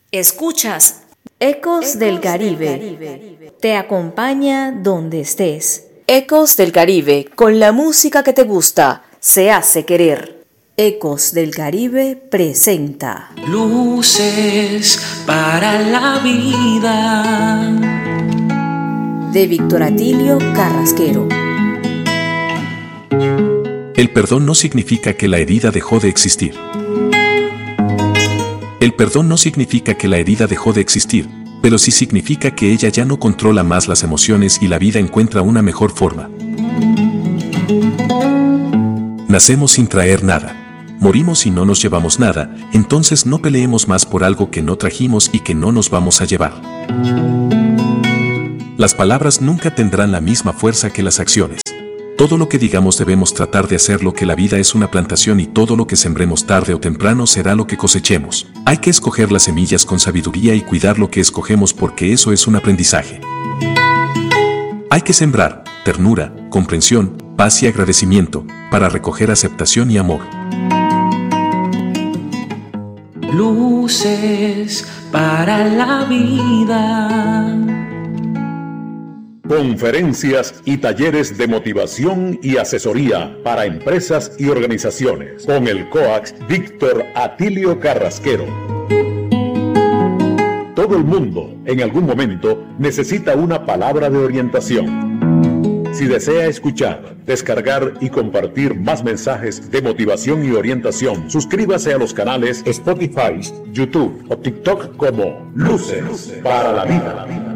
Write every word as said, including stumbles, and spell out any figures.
Escuchas Ecos del Caribe. Te acompaña donde estés. Ecos del Caribe, con la música que te gusta, se hace querer. Ecos del Caribe presenta Luces para la vida, de Víctor Atilio Carrasquero. El perdón no significa que la herida dejó de existir. El perdón no significa que la herida dejó de existir, pero sí significa que ella ya no controla más las emociones y la vida encuentra una mejor forma. Nacemos sin traer nada. Morimos y no nos llevamos nada, entonces no peleemos más por algo que no trajimos y que no nos vamos a llevar. Las palabras nunca tendrán la misma fuerza que las acciones. Todo lo que digamos debemos tratar de hacerlo, que la vida es una plantación y todo lo que sembremos tarde o temprano será lo que cosechemos. Hay que escoger las semillas con sabiduría y cuidar lo que escogemos, porque eso es un aprendizaje. Hay que sembrar ternura, comprensión, paz y agradecimiento para recoger aceptación y amor. luces para la vida. Conferencias y talleres de motivación y asesoría para empresas y organizaciones con el coach Víctor Atilio Carrasquero. Todo el mundo en algún momento necesita una palabra de orientación. Si desea escuchar, descargar y compartir más mensajes de motivación y orientación, suscríbase a los canales Spotify, YouTube o TikTok como Luces para la Vida.